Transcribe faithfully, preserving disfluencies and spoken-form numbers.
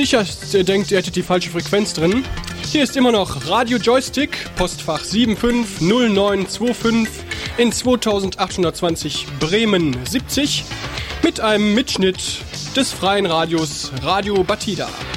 sicher denkt, ihr hättet die falsche Frequenz drin. Hier ist immer noch Radio Joystick, Postfach sieben fünf null neun zwei fünf in zweitausendachthundertzwanzig Bremen siebzig mit einem Mitschnitt des freien Radios Radio Batida.